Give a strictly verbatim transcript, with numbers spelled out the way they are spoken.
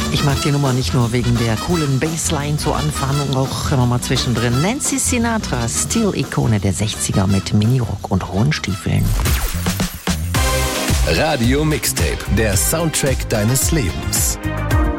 Ich mag die Nummer nicht nur wegen der coolen Bassline zu Anfang, auch immer mal zwischendrin. Nancy Sinatra, Stil-Ikone der sechziger mit Minirock und hohen Stiefeln. Radio Mixtape, der Soundtrack deines Lebens.